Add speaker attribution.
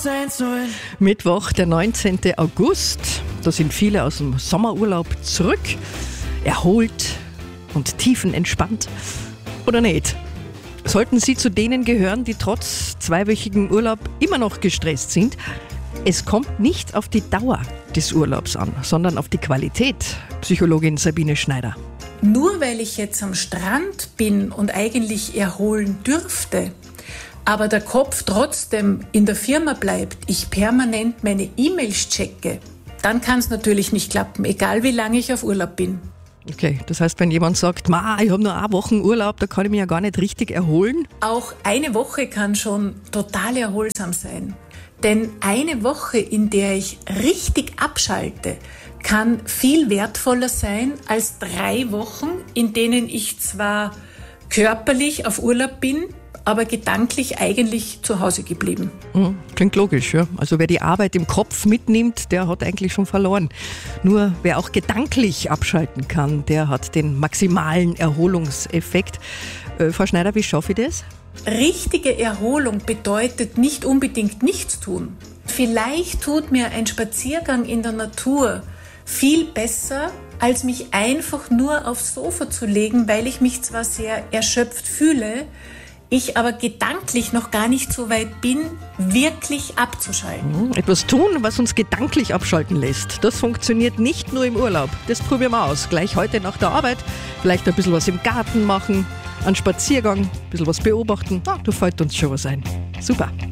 Speaker 1: sein soll.
Speaker 2: Mittwoch, der 19. August. Da sind viele aus dem Sommerurlaub zurück. Erholt und tiefenentspannt. Oder nicht? Sollten Sie zu denen gehören, die trotz zweiwöchigem Urlaub immer noch gestresst sind? Es kommt nicht auf die Dauer des Urlaubs an, sondern auf die Qualität. Psychologin Sabine Schneider.
Speaker 3: Nur weil ich jetzt am Strand bin und eigentlich erholen dürfte, aber der Kopf trotzdem in der Firma bleibt, ich permanent meine E-Mails checke, dann kann es natürlich nicht klappen, egal wie lange ich auf Urlaub bin.
Speaker 2: Okay, das heißt, wenn jemand sagt, ich habe nur eine Woche Urlaub, da kann ich mich ja gar nicht richtig erholen.
Speaker 3: Auch eine Woche kann schon total erholsam sein. Denn eine Woche, in der ich richtig abschalte, kann viel wertvoller sein als 3 Wochen, in denen ich zwar körperlich auf Urlaub bin, aber gedanklich eigentlich zu Hause geblieben.
Speaker 2: Klingt logisch, ja. Also wer die Arbeit im Kopf mitnimmt, der hat eigentlich schon verloren. Nur wer auch gedanklich abschalten kann, der hat den maximalen Erholungseffekt. Frau Schneider, wie schaffe ich das?
Speaker 3: Richtige Erholung bedeutet nicht unbedingt nichts tun. Vielleicht tut mir ein Spaziergang in der Natur viel besser, als mich einfach nur aufs Sofa zu legen, weil ich mich zwar sehr erschöpft fühle, ich aber gedanklich noch gar nicht so weit bin, wirklich abzuschalten.
Speaker 2: Etwas tun, was uns gedanklich abschalten lässt. Das funktioniert nicht nur im Urlaub. Das probieren wir aus. Gleich heute nach der Arbeit. Vielleicht ein bisschen was im Garten machen, einen Spaziergang, ein bisschen was beobachten. Da fällt uns schon was ein. Super.